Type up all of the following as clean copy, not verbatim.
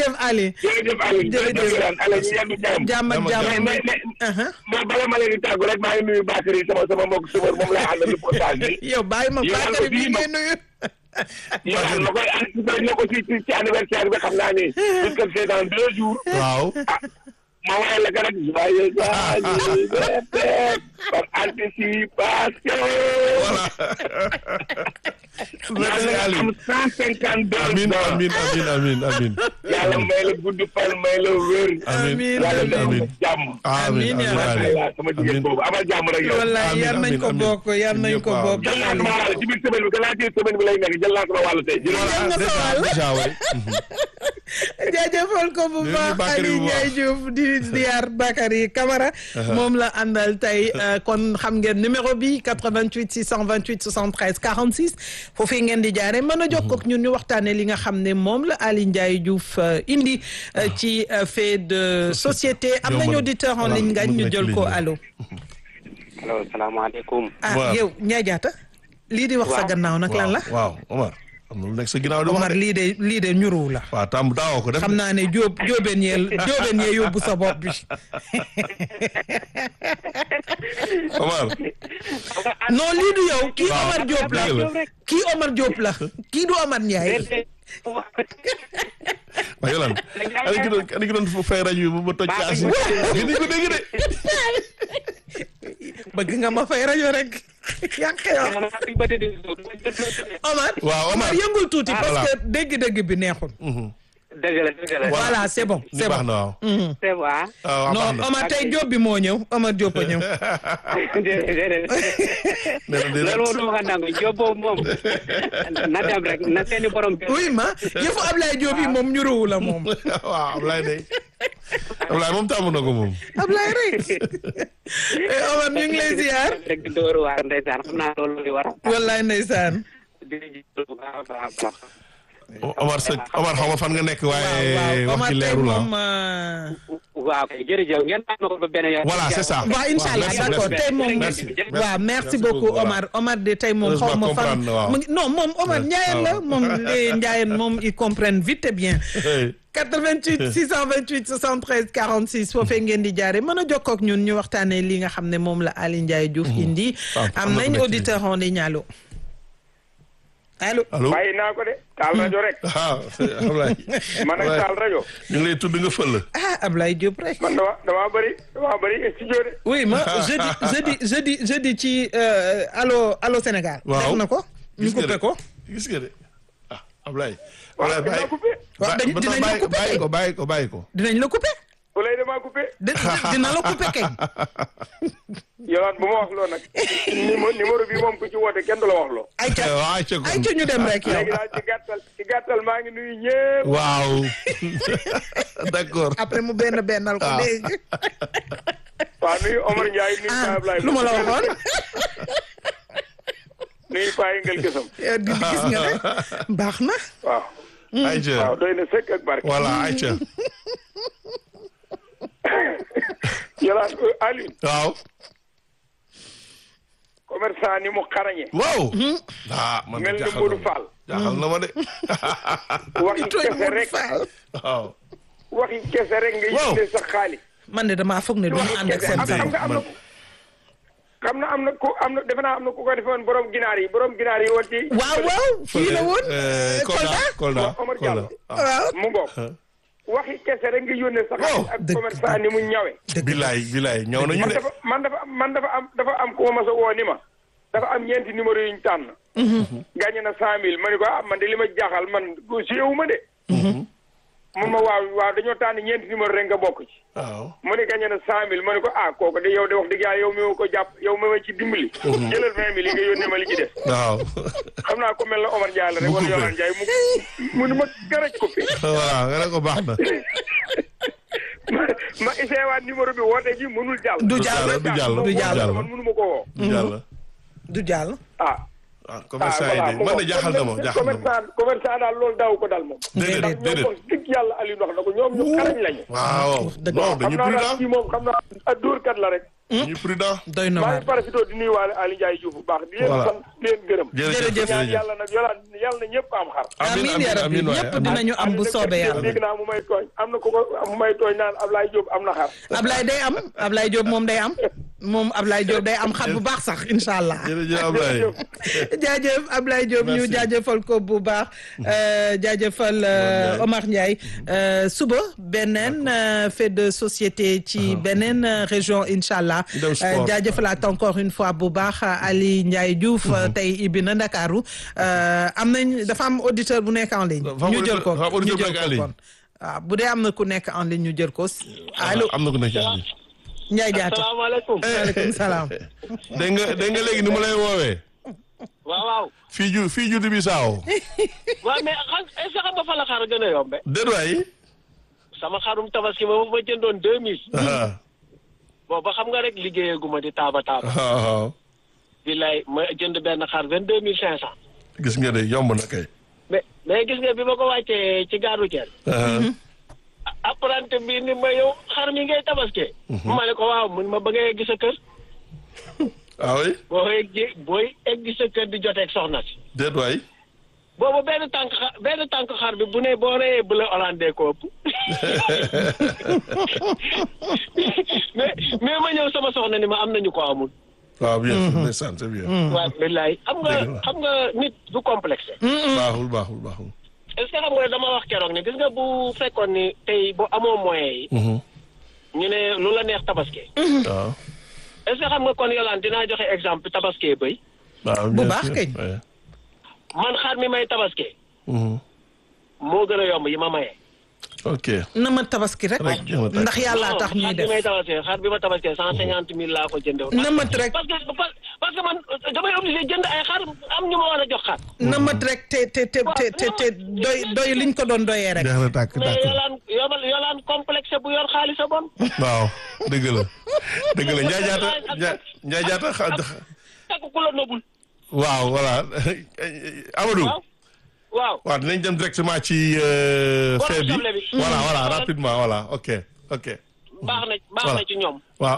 jërëjëf Ali. jërëjëf Aliou. jërëjëf Aliou ñu yendu jàmm. jàmm ak jàmm. mais bala ma leen di tàggu rek maa ngi nuyu Bakary sama mbokk suba moom laa àndal reportage bi. yow bàyyi ma Bakary bi ngay nuyu. yow ma koy anticiper na ko ci anniversaire bi xam naa ni. puisque c'est dans 2 jours. waaw. ma waxee la que nag joyeux anniversaire par anticipation. voilà. merci Aliou. am 152 amiin amiin. yàlla may la gudd fan may la wér. amiin yàlla may amiin. la jàmm. amiin sama jigéen boobu amal jàmm rek yow. wallaay yar nañ ko bokk yar nañ ko bokk. jël naa sama wàll ci biir semaine bi gannaaw ci semaine bi lay nekk jël naa sama wàll tey. jaajëfal ko bu baax Aliou Ndiaye Diouf di ziar Bakary Camara moom la àndal tey kon xam ngeen numéro bi 88 628 73 46 foofii ngeen di jaare mën a jokkoo ak ñun ñu waxtaane li nga xam ne moom la Aliou Ndiaye Diouf indi ci fait de société am nañu auditeur en ligne ngañ ñu jël ko allo salaamaaleykum. yow Ndiaye Diatta lii di wax sa gannaaw nag lan la waaw Omar am na lu nekk sa ginnaaw di wax Omar lii de ñuruw la waaw tam daawoo ko def xam naa ne jóobeen yee yóbbu sa bopp bi Omar non lii du yow kii Omar Diop la kii Omar Diop la kii du Omar Ndiaye waaye lan ani ki doon fay rajo bi ba toj kaas yi ni ko dégg de bëgg nga ma fay rajo rek Omar waaw Omar yëngul tuuti parce que dégg-dégg bi neexul dëgg la. voilà c'est bon c'est bon waaw c'est bon. non Omar tey Diop bi moo ñëw Omar Diop a ñëw loolu moom dama ko nangu Diop boobu moom na dem rek na seeni borom. oui ma yëfu Ablaye Diop yi moom ñu ruwu la moom waaw Ablaye day Ablaye moom tàmm na ko moom Ablaye rek Omar ñu ngi lay ziar rek di door waar ndeysaan xam naa loolu li war a. wallaay ndeysaan Omar xaw ma fan nga nekk waaye wax ci leerul la waaw kay jërëjëf ngeen am na ko ba beneen yoon. voilà c'est ça waaw inchallah d'accord tey moom waaw merci beaucoup Omar de tey moom xaw ma fan non moom Omar Ndiaye la moom les Ndiaye moom ils comprennent vite et bien 88 628 73 46 foofee ngeen di jaare mën a jokkoo ak ñun ñu waxtaanee li nga xam ne moom la Aliou Ndiaye Diouf indi am nañ auditeur en ligne allo bàyyi naa ko de taal rajo rek Ablaye man nag taal rajo ñu ngi lay tudd nga fël Ablaye Diop rek man damaa bëri studio de oui ma jeudi ci allo Sénégal def na ko ñu coupé ko gis nga de Ablaye dinañ la coupé bàyyi ko dinañ la coupé walaay damaa coupé dina la coupé kay yowaat bu ma wax loo nag numéro bi moom ku ci woote kenn du la wax loo ayca ñu dem rek yow léegi daal ci gàttal maa ngi nuyu ñëpp waaw d'accord après mu bennal ko dégg waaw nuyu Omar Ndiaye nuyu Baye Ablaye lu ma la waxoon nuyu Faye Ngel Gësam di gis nga ne baax na waaw ayca waaw doy na sëkk ak barke voilà ayca yolaan Aliou waaw commerçant ni mu xarañe waaw man mel ni Modou Fall jaaxal na ma de waxi kese rek waaw waxi kese rek nga yitne sa xaalis man de damaa foog ne du ñu ànd ak seen xam na am na defe naa am na ku ko defoon borom ginaar yi woon ci waaw fii la woon Kolda Omar Diallo waaw mu ngoog waxi kese rek nga yónnee sa xaalis ak commerçant ni mu ñawe bilaay ñëw nañu de man dafa am ku ma mas a woo ni ma dafa am ñeenti numéro yu ñu tànn gagné na 100 000 ma ne ko man de li ma jaaxal man séewu ma de mun ma waaw dañoo tànn ñeenti numéro rek nga bokk ci waaw mu ne gagné na 100 000 ma ne ko kooku de yow de wax dëgg yàlla yow mi ma ko jàpp yow mi ma ci dimbali jëlal 20 000 yi nga yónnee ma li ci des waaw xam naa ko mel na Omar Ndiaye la rek wala Yolaan Ndiaye mu ma garaj ko fi waaw nga ne ko baax na ma essayé waat numéro bi woote ji mënul jàll du jàll man mënu ma ko woo du jàll ah commerçant yi de man de jaaxal na ma jaaxal na ma. commerçant daal loolu daaw ko dal moom. déedéet ndax ñoom wax dëgg yàlla Aliou wax na ko ñoom ñu xarañ lañu. waaw non dañuy xam naa prudent. daal kii moom xam naa ak dóorkat la rek. dañuy prudent. doy na maa waar ngi profité di nuyuwaale Aliou Ndiaye Diouf bu baax. di leen Voilà. sant di leen gërëm. Jërëjëf. ñaan yàlla nag yàlla na ñëpp am xar. amiin yaa rabbi ñëpp dinañu am bu soobee yàlla. dégg naa mu may tooñ am na ko mu may tooñ naan Ablaye Diop am na xar. Ablaye day am Ablaye Diop moom day am moom Ablaye Diop day am xar bu baax sax incha allah. jërëjëf Ablaye. jaajëf Ablaye Diop ñu Merci. jaajëfal ko bu baax jaajëfal Omar Ndiaye suba beneen fait de société ci beneen région incha allah Dem sport. jaajëfalaat encore une fois bu baax Ali Ndiaye Diouf tey ibbi na Ndakaaru am nañ dafa am auditeur bu nekk en ligne ñu jël ko dafa am auditeur ñu bu jël nekk en ko ligne. kon waaw bu dee am na ku nekk en ligne ñu jël ko allo am na ku nekk ci Ndiaye Diatta asalaamaaleykum. waaleykum salaam dégg nga léegi ni mu lay woowee. waaw. fii ju bi saaw. waaw mais est-ce que xam nga fa la xar gën a yombe. déet waay. sama xarum tabaski ma jëndoon 2000. booba xam nga rek liggéeyaguma di taaba. waaw. billaay ma jënd benn xar 22500. gis nga de yomb na kay. mais gis nga bi ma ko wàccee ci gare routière. apprenti bi ni ma yow xar mi ngay tabaskee. ma ne ko waaw mun ma ba ngay egg sa kër. ah oui. booy egg sa kër di joteeg soxna si. déet waay. boobu benn tànk xar bi bu ne boo reyee bleu hollandais ko ëpp. mais ma ñëw sama soxna ni ma am nañu ko amul. waaw bien sûr ndeysaan c'est bien. waaw billaay xam nga nit du complexe. baaxul. est-ce que xam nga dama wax keroog ne gis nga bu fekkoon ni tey bu amoo moyens yi. ñu ne lu la neex tabaski. waaw. est-ce que xam nga kon Yolande dinaa joxe exemple tabaski bëy. waaw bu baax kay. man xar mi may tabaski. moo gën a yomb yi ma maye. ok. na ma tabaski rek ndax yàlla tax ñuy def xar bi ma tabaski 150 000 laa ko jëndee. na mat rek parce que man damay obligé jënd ay xar am ñu ma war a jox xar. na mat rek te doy liñ ko doon doyee rek. jeex na tàkk mais yolaan complexe bu yor xaalis a bon. waaw dëgg la Ndiaye Diatta takk ku la nobul. waaw voilà Amadou. waaw dinañ dem directement ci fait bi voilà rapidement voilà ok. baax na ci ñoom. waaw.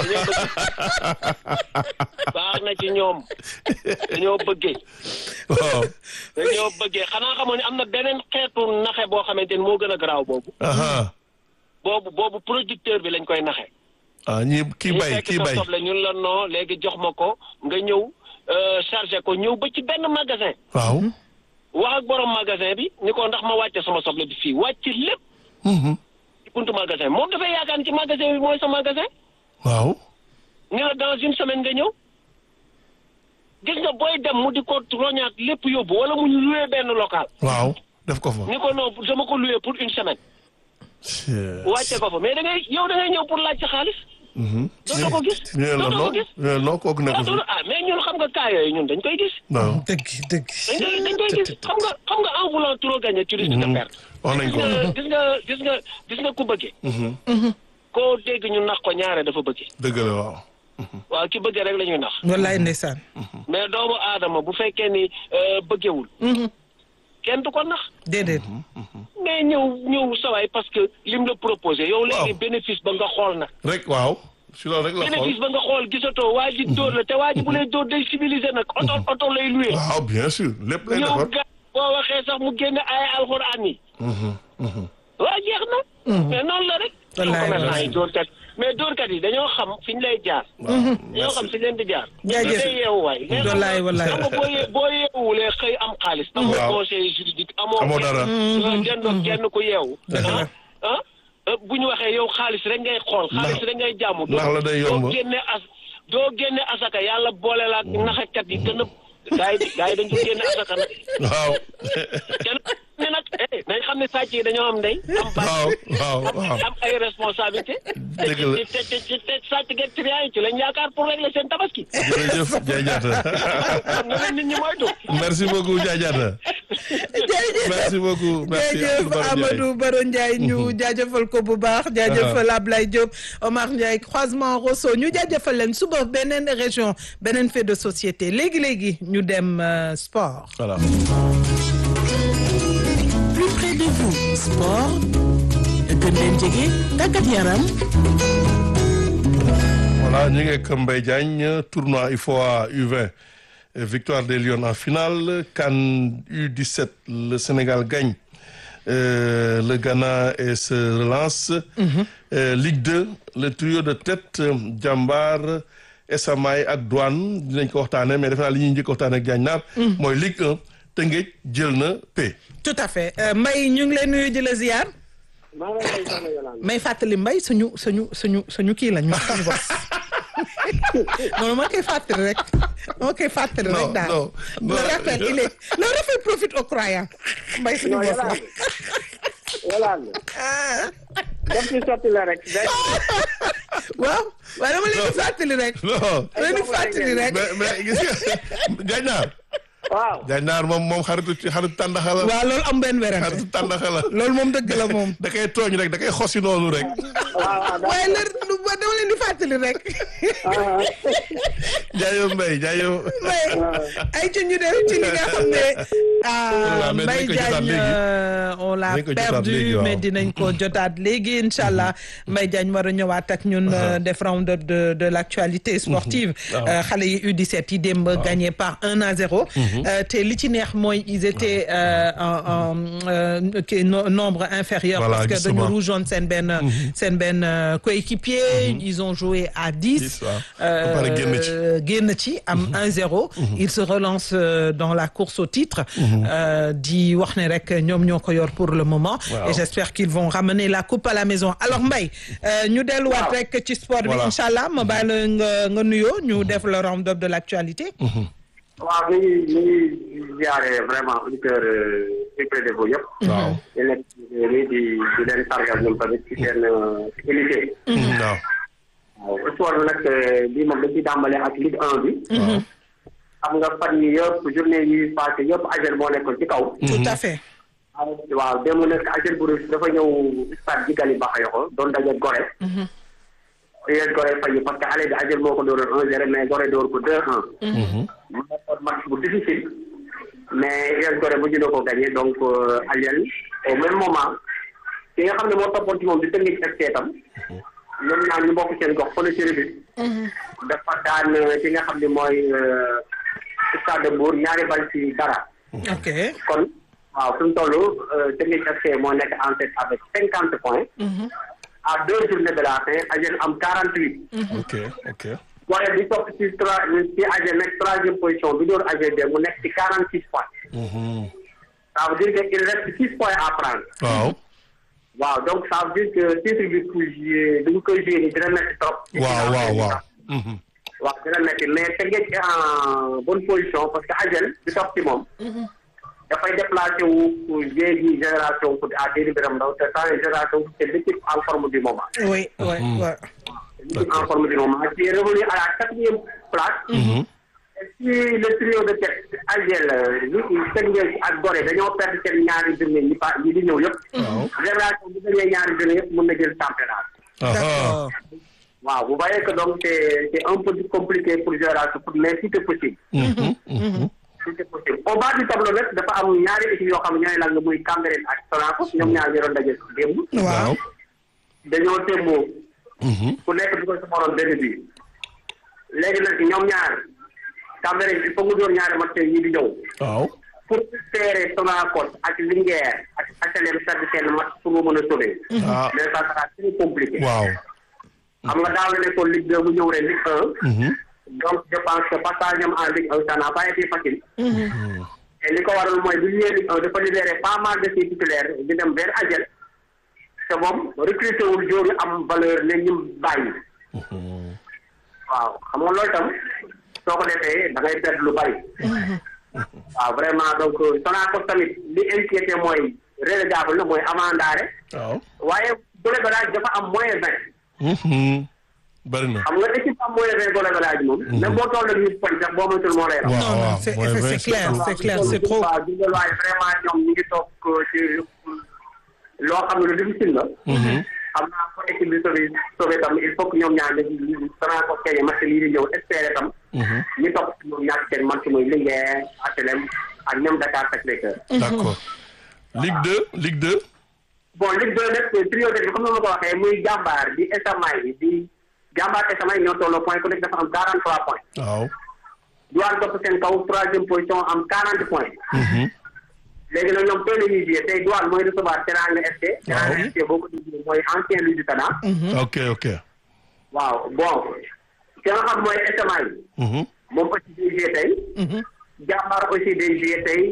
baax na ci ñoom dañoo bëggee. waaw. dañoo bëggee xanaa xamoon ne am na beneen xeetu naxe boo xamante ni moo gën a garaaw boobu. boobu producteur bi lañ koy naxe. ñi kii bay soble ñun la non léegi jox ma ko nga ñëw chargé ko ñëw ba ci benn magasin. waaw. wax ak borom magasin bi ni ko ndax ma wàcce sama soble bi fii wàcce lépp. ci buntu magasin moom dafay yaakaar ni ci magasin bi mooy sa magasin. waaw. ni la dans une semaine nga ñëw. gis nga booy dem mu di ko roñaat lépp yóbbu wala mu loué benn local. waaw def ko fa. ni ko non dama ko loué pour une semaine. wàcce ko fa mais da ngay ñëw pour laaj sa xaalis. doo ko gis. non kooku nekk fi. mais ñun xam nga cas yooyu ñun dañ koy gis. waaw dëgg. dañ koy gis xam nga en voulant trop gagner tu risques de perdre. wax nañ ko gis nga ku bëggee. koo dégg ñu nax ko ñaare dafa bëggee. dëgg la waaw. waaw ki bëggee rek la ñuy nax. wallaay ndeysaan. mais doomu aadama bu fekkee ni bëggewul. kenn du ko nax. déedéet. mais ñëw sawaay parce que lim la proposé. yow léegi bénéfice ba nga xool na. rek waaw. si loolu rek la xool bénéfice ba nga xool gisatoo waa ji dóor la te waa ji bu lay dóor day civilisé nag. oto lay loué. waaw bien sûr lépp lay defar. ñëw boo waxee sax mu génne ay alxuraan yi. waa jeex na. mais noonu la rek. wallaay dóorkat mais dóorkat yi dañoo xam fi ñu lay jaar. dañoo xam fi leen di jaar. jaajëf day yeewu waay. wallaay xam nga boo yeewulee xëy am xaalis. amoo conseil juridique amoo dara. kenn ku yeewu. bu ñu waxee yow xaalis rek ngay xool. xaalis rek ngay jàmm. ndax la day yomb doo génne asaka yàlla boole la ak naxakat yi gën a. gaa yi dañ ko génne asaka nag. waaw. ne nag nañ xam ne sàcc yi dañoo am ndey. am ay responsabilité. dëgg la te sàcc geeg triant yi ci lañ yaakaar pour régler seen tabaski. jërëjëf Ndiaye Diatta. xam nga leen nit ñi moytu. merci beaucoup Ndiaye Diatta. merci beaucoup merci Amadou Baro Ndiaye ñu jaajëfal ko bu baax. jaajëfal Ablaye Diop Omar Ndiaye croisement Rosso ñu jaajëfal leen suba beneen région beneen fait de société léegi ñu dem sport. voilà. Plus près de vous sport gën leen jege tàggat yaram. voilà ñu ngi ak Mbaye Diagne tournoi UFOA U20 victoire des Lions en finale CAN U17 le Sénégal gagne le Ghana et se relance. Ligue 2 le trio de tête Jambar Esamaay ak Douane dinañ ko waxtaanee mais defe naa li ñuy njëkk waxtaanee ak Diagne Naar. mooy Ligue 1 Tëngéej jël na paie. tout à fait Mbaye ñu ngi leen nuyu di la ziar. may fàttali Mbaye suñu kii la ñu suñu boss. non ma koy fàttali rek. daal. le rappel il est le rappel profite aux croyants. Mbaye suñu boss la. Yolande. daf ci sotti la rek. waaw dama leen di fàttali rek. non leen di fàttali rek. mais gis nga Diagne Naar. waaw Diagne Naar moom xaritu tàndaxa la. waaw loolu am benn werante. xaritu tàndaxa la. loolu moom dëgg la moom. da koy tooñ rek da koy xosi noonu rek. waaye dama leen di fàttali rek. jaayoo Mbaye jaayoo. ay ci ñu dem ci li nga xam ne. Mbaye Diagne on l'a perdu mais dinañ ko jotaat léegi incha allah Mbaye Diagne war a ñëwaat ak ñun def round-up de l'actualité sportive. xale yi U17 yi démb gagné par 1-0. te li ci neex mooy ils étaient en nombre inférieur. Voilà, parce que dañu rougeoon seen benn coéquipier. ils ont joué à 10. génn ci am 1-0. ils se relancent dans la course au titre. di wax ne rek ñoom ñoo ko yor pour le moment. et j'espère qu'ils vont ramener la coupe à la maison alors Mbaye ñu delluwaat rek ci sport bi incha allah ma bàyyi la nga nuyoo ñu def le round-up de l'actualité. waaw ñu ngi ziare vraiment auditeur près de vous yëpp. waaw di leen di leen sargal ñoom tamit ci seen unité. waaw sport bi nag bii moom dañ ci tàmbale ak Ligue 1 bi. xam nga fan yi yëpp journée yi passé yëpp AGEL moo nekkoon ci kaw. tout à fait. waaw démb nag AGEL bu Rouge dafa ñëw stade Jigali Bakayoko doon daje Gorée. yéen Gorée fayu parce que allé bi AGEL moo ko dooroon 1-0 mais Gorée door ko 2-1. mu nekkoon match bu difficile mais yéen Gorée bu ñu ko gagné donc AGEL au même moment ki nga xam ne moo toppoon ci moom di Tëngéej ak seetam ñoom ñaar ñu bokk seen gox fële ci Rufisque. dafa daan ki nga xam ne mooy Stade de Mbour ñaari bal ci dara. ok kon waaw fi mu toll Tëngéej FC moo nekk en tête avec 50 points. à 2 journées de la fin AGEL am 48. ok. waaye bi topp ci AGEL nekk 3e position bi door AGEL mu nekk ci 46 points. ça veut dire que il reste 6 points à prendre. waaw donc ça veut dire que titre bi dañu koy joué nii dina métti trop. waaw. waaw dina métti mais Tëngéej est en bonne position parce que AGEL bi topp ci moom. dafay déplacé wu pour jéegi génération foot à Déri Biram Ndaw te sans génération foot c'est l'équipe en forme du moment. oui. L'équipe en forme du moment qui est revenu à la 4e place. et puis le trio de tête AGEL Tëngéej ak Gorée dañoo perdre seen ñaari journée yi di ñëw yëpp. génération bu gagné ñaari journée yëpp mën na jël championnat. d'accord. waaw vous voyez que donc c'est un peu compliqué pour génération foot mais si c'est possible. c'est possible au bas du tableau nag dafa am ñaari équipe yoo xam ne ñooy lang muy Cambérène ak Sonacos ñoom ñaar ñu doon daje démb. waaw dañoo témboo. ku nekk du ko sa morom benn bi léegi nag ñoom ñaar Cambérène il faut mu door ñaari match yi di ñëw. waaw pour serrer Sonacos ak Linguère ak HLM perdre seen match pour mu mën a sauver. mais ça sera très compliqué. waaw xam nga daaw la nekkoon Ligue 2 bu ñëw ren Ligue 1. donc je pense que passage am en Ligue 1 ça n'a pas été facile. et li ko waral mooy bu ñu ñëwee Ligue 1 dafa libéré pas mal de ses titulaires di dem vers AGEL te moom recruté wul joueur yu am valeur ne ñu bàyyi. waaw xam nga loolu tam soo ko defee da ngay perdre lu bari. waaw vraiment donc Sonacos tamit li inquiété mooy relégable la mooy avant ndaare. waaw. waaye goal average dafa am -20. bari na. xam nga équipe am -20 goal average moom. même boo toll nii poñ sax boo moytuwul moo lay raw. waaw non c'est clair c'est clair c'est trop. waaw di nga waaye vraiment ñoom ñu ngi toog ci loo xam ne lu difficile la. xam naa ko équipe bi sauvé tam il faut que ñoom ñaar dañuy Sonacos kay match lii di ñëw espérer tam. ñu topp ñoom ñaar seen match mooy Linguère HLM ak ñoom Dakar Sacré-Cœur. d'accord. Ligue 2. bon Ligue 2 nag priorité bi comme ni ma ko waxee muy jàmbaar di Esamay di jàmbaar Esamay ñoo tolloo point ku nekk dafa am 43 points. waaw. Douane topp seen kaw 3e position am 40 points. léegi nag ñoom tey la ñuy jouer tey Douane mooy recevoir Teranga FC. Teranga FC boo ko déggee mooy ancien Lusitana. ok. waaw bon ki nga xam mooy Esamay. moom aussi day jouer tey. jàmbaar aussi day jouer tey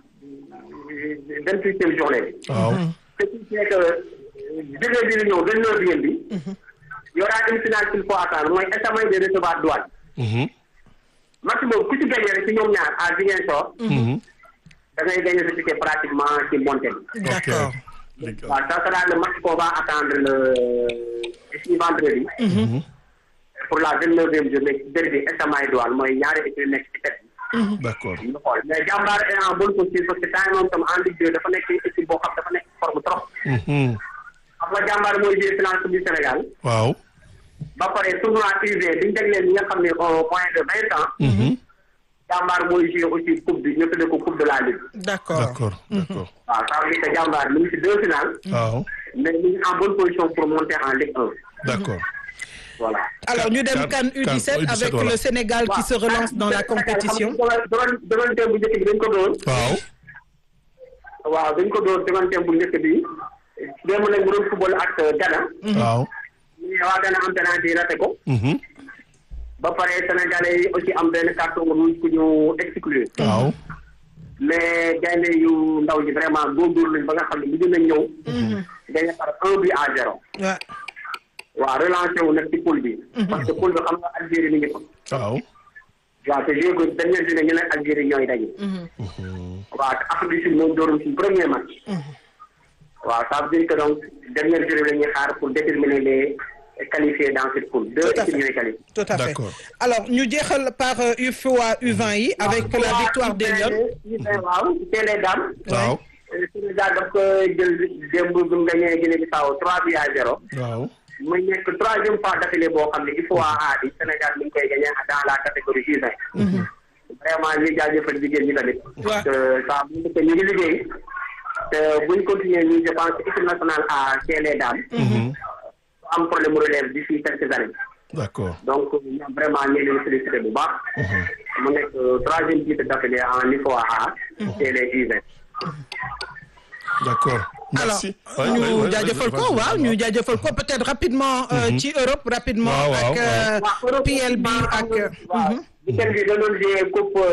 28e journée bi. waaw. ce qui fait que jógee bi di ñëw 29e bi. y aura une finale qu'il faut attendre mooy Esamay de recevoir Douane. match boobu ku ci gagné rek ci ñoom ñaar à Ziguinchor. da ngay gagné sa ticket pratiquement ci montée bi. D'accord. waaw ça sera le match qu'on va attendre ici vendredi. pour la 29e journée derby Esamay Douane mooy ñaari équipe nekk ci tête bi. d'accord. ñu xool mais jàmbaar est en bonne posture parce que temps moom tam en Ligue 2 dafa nekk équipe boo xam dafa nekk forme trop. xam nga jàmbaar mooy jouer finale Coupe du Sénégal. waaw. ba pare tournoi UV bi ñu jagleel ñi nga xam ne au moins de 20 ans. jàmbaar mooy jouer aussi coupe bi ñu tuddee ko coupe de la Ligue. D'accord. waaw ça veut dire que jàmbaar mi ngi ci 2 finales. waaw. mais ñu ngi en bonne position pour monter en Ligue 1. d'accord. Voilà. Alors ñu dem CAN U17 avec voilà. le Sénégal qui se relance dans la compétition. demante bu njëkk bi dañ ko dóor. waaw dañ ko dóor demante bu njëkk bi. démb nag mu doon football ak Ghana. waaw. ñu waa Ghana am penalty yi raté ko. ba pare Sénégalais yi aussi am benn carton rouge ku ñu exclure. waaw. mais gaynde yu ndaw ji vraiment góorgóorlu nañ ba nga xam ne bu nañ ñëw. gagné par 1-0. waaw relancé wu nag ci poule bi. parce que poule bi xam nga Algérie mi ngi ko. waaw. waaw te joué ko dernière journée ñu ne Algérie ñooy daje. waaw te Afrique du Sud moom doorum ci premier match. waaw ça veut dire que donc dernière journée la ñuy xaar pour déterminer les qualifiés dans cette poule. 2 équipes ñooy qualifiés. Tout à fait. D'accord. Alors ñu jeexal par UFOA U20 yi avec la victoire des Lions. waaw c'est les dames. waaw. Sénégal daf ko jël démb bu mu gagné Guinée-Bissau 3-0. waaw. muy nekk 3e fois d'affilée boo xam ne UFOA A bi Sénégal mi ngi koy gagné dans la catégorie U20. vraiment ñuy jaajëfal jigéen ñi tamit. parce que ça bu ñu ngi liggéey. te buñ continuer nii je pense que équipe nationale A c'est les dames. am problème mu relève d'ici quelques années. d'accord. donc ñoom vraiment ñu ngi leen félicité bu baax. mu nekk 3e titre d'affilée en UFOA A. c'est les U20. d'accord. merci. alors ñu jaajëfal ko waaw ñu jaajëfal ko peut-être rapidement. ci Europe rapidement. ak PL bi ak. waaw week-end bi da doon jouer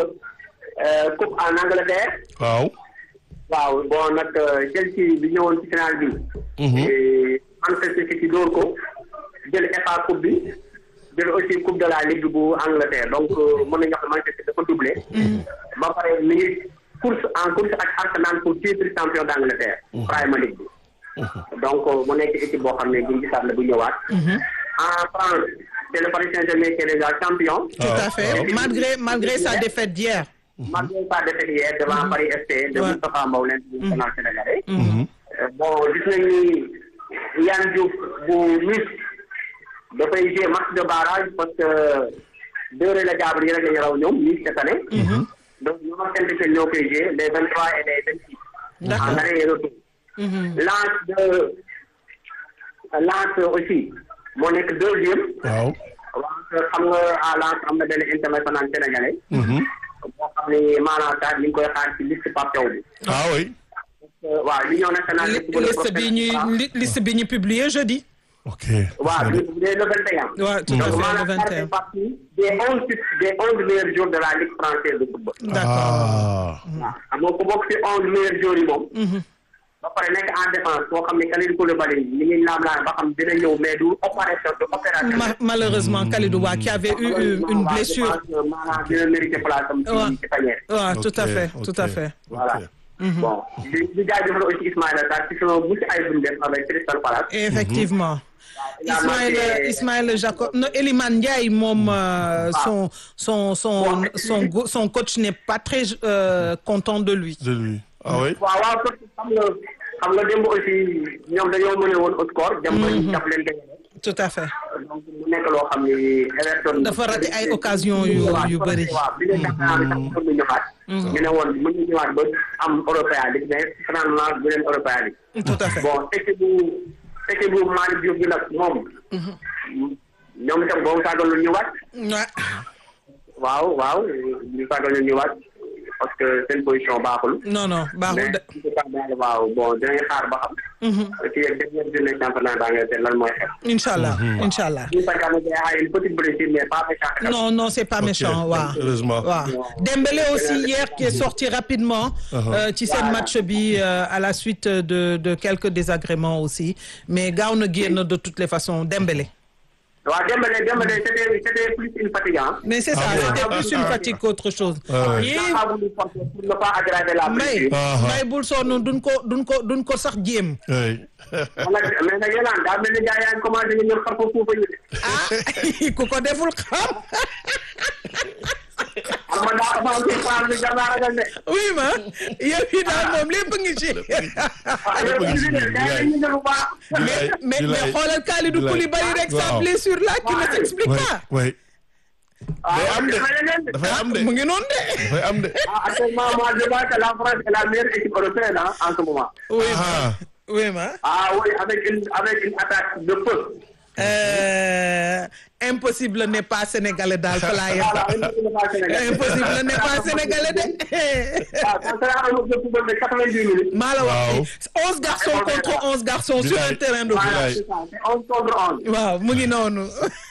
coupe en Angleterre. waaw. waaw bon nag Chelsea bi ñëwoon ci final bi. Manchester City dóor ko jël FA coupe bi jël aussi coupe de la Ligue bu Angleterre donc mën nañu wax Manchester dafa doublé. ba pare mi ngi course ak Arsenal pour titre champion d'Angleterre. Premier League bi. donc mu nekk équipe boo xam ne bu ñu gisaat la bu ñëwaat. en France c'est le Paris Saint-Germain qui est déjà champion. Tout à fait malgré sa défaite d'hier. malgré sa défaite hier devant Paris FC de Moustapha Mbow l'international sénégalais. bon gis nañ ni Yann Diouf bu Nice dafay jouer match de barrage parce que 2 relégables yi rek la ñu raw ñoom Nice cette année. donc ñoom ak Saint-Étienne ñoo koy jouer les 23 et les 26. D'accord. en aller et retour. Lens aussi moo nekk 2e. waaw. xam nga à Lens am na benn international sénégalais. boo xam ne maanaam daal ñu ngi koy xaar ci liste Pape Thiaw bi. ah oui. waaw l'union nationale. liste bi ñu publié jeudi. ok. waaw le 21. waaw tout à fait le 21. partie des 11 meilleurs joueurs de la Ligue française de football. D'accord. waaw xam nga ku bokk ci 11 meilleurs joueurs yi moom. ba pare nekk en défense boo xam ne Kalidou Koulibaly ni ngi laam-laam ba xam dina ñëw mais du opération. Malheureusement Kalidou Ba qui avait eu une blessure. maanaam dina mérité place am ci panier. waaw tout à fait tout à fait. voilà. bon di jaajëfal aussi Ismaïla Sarr ci sama bu ci ay buñ def avec Crystal Palace. effectivement. Ismaïla Jacob non Elimane Ndiaye moom son coach n'est pas très content de lui. Ah oui. waaw xam nga démb aussi ñoom dañoo mëne woon au score. dem ba jàpp leen gañ. tout à fait. donc mu nekk loo xam ni Everton. dafa raté ay occasion yu bëri. waaw bi nga jàpp naa sax ñu ñëwaat. ñu ne woon mën ñu ñëwaat ba am Europa League mais finalement bu leen Europa League. tout à fait bon équipe bu Malick Diouf bi nag moom. ñoom itam boobu sàggal ñu wàcc. waaw ñu sàggal ñu wàcc parce que seen position baaxul. non baaxul de. mais waaw bon dinañ xaar ba xam. ci dernière journée championnat d'Angleterre lan mooy xew. Inchallah. Une petite blessure mais pas méchant. Non c'est pas méchant waaw. heureusement waaw Dembélé aussi hier qui est sorti rapidement. ci seen match bi à la suite de quelques désagréments aussi mais gaaw na génn de toutes les façons Dembélé. waaw Dembélé c'était plus une fatigue. mais c'est ça c'était plus une fatigue qu'autre chose. pour ne pas aggraver la blessure. may bul sonn duñ ko sax jéem. mais nag yéen daa mel ni gars yaa ngi commencé ñu ñëw xam ko fuufa ñu. ku ko deful xam. oui ma yow yi daal moom lépp ngi ci. mais xoolal Kalidou Koulibaly rek sa blessure là qui ne s'explique pas. oui. dafay am de mu ngi noonu de. dafay am de. actuellement moi je vois que la France est la meilleure équipe européenne en ce moment. oui ma. oui avec une attaque de feu. Impossible n'est pas sénégalais daal fa laa yem. Impossible n'est pas sénégalais de. maa la wax 11 garçons contre 11 garçons sur un terrain de foot. 11 contre 11. waaw mu ngi noonu.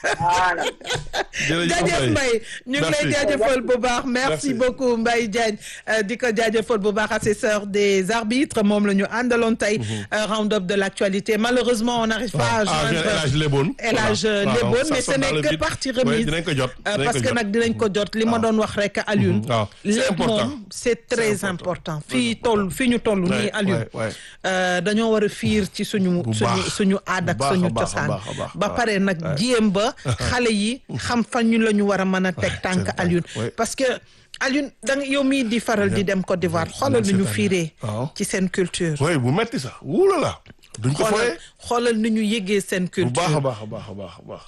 jaajëf Mbaye ñu ngi lay jaajëfal bu baax merci beaucoup Mbaye Diagne di ko jaajëfal bu baax assesseur des arbitres moom la ñu àndaloon tey round-up de l'actualité malheureusement on n'arrive pas à joindre El Hadj Lebon mais ce n'est que partie remise parce que nag dinañ ko jot li ma doon wax rek Alioune lépp moom c'est très important fii ñu toll nii Alioune dañoo war a fiir ci suñu aada ak suñu cosaan ba pare nag jéem ba xale yi xam fan ñu la ñu war a mën a teg tànk Alioune parce que Alioune yow mii di faral di dem Côte d'Ivoire xoolal ni ñu fiiree ci seen culture bu metti sax wulala duñ ko fooyee xoolal ni ñu yëgee seen culture. bu baax a baax.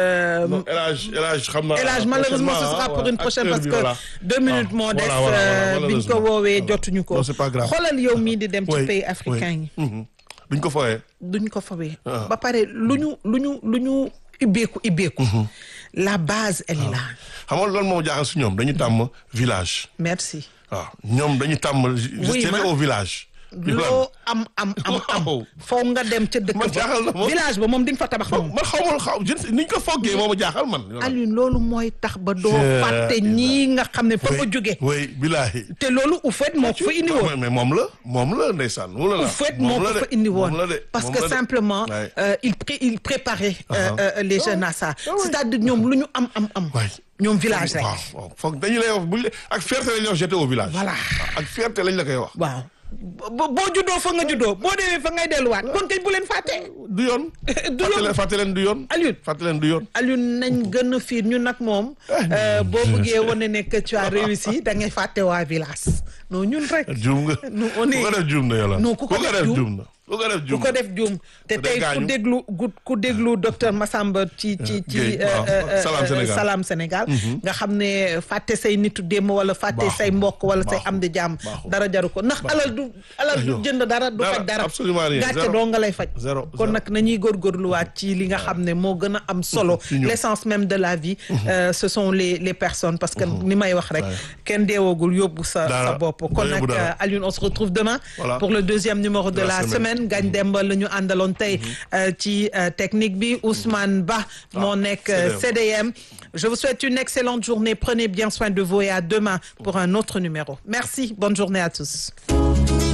El Hadj xam naa. El Hadj malheureusement ce sera pour une prochaine parce que 2 minutes moo des. biñ ko woowee jotuñu ko. non c'est pas grave xoolal yow mii di dem ci pays africain yi. duñ ko fooyee. duñ ko fooyee. ba pare lu ñu ibbeeku. la base elle est là. xam nga loolu moo jaaxal su ñoom dañu tàmm village. merci. waaw ñoom dañu tàmm. oui au village. loo am foo nga dem ca dëkk ba village ba moom di nga fa tabax moom man xaw niñ ko foggee moom a jaaxal man Alioune loolu mooy tax ba doo fàtte ñii nga xam ne fa nga jóge oui bilaay te loolu Houphouët moo ko fa indi woon mais moom la ndeysaan Houphouët moo ko fa indi woon parce que simplement il préparait les jeunes à ça c'est-à-dire ñoom lu ñu am ñoom village rek waaw foog dañu lay wax ak fierté lañ la wax jeté au village voilà ak fierté lañ la koy wax waaw boo juddoo fa nga juddoo boo demee fa ngay delluwaat kon kay bu leen fàtte. du yoon. fàtte leen du yoon. Alioune nañ gën a fiir ñun nag moom. boo bëggee wane ne que tu as réussi da ngay fàtte waa village. non ñun rek. juum nga ku ko def juum na yow la. non ku ko def juum na. ku ko def juum te tey ku déglu docteur Massamba ci Salam Sénégal nga xam ne fàtte say nitu démb wala fàtte say mbokk wala say am di jàmm dara jaru ko ndax alal du jënd dara du faj dara gàcce doo nga lay faj kon nag nañuy góorgóorluwaat ci li nga xam ne moo gën a am solo l'essence même de la vie ce sont les personnes parce que ni may wax rek kenn deewoogul yóbbu sa bopp kon nag Alioune on se retrouve demain pour le deuxième numéro de la semaine Ngagne Demba la ñu àndaloon tey ci technique bi Ousmane Ba moo nekk CDM je vous souhaite une excellente journée prenez bien soin de vous et à demain pour un autre numéro merci bonne journée à tous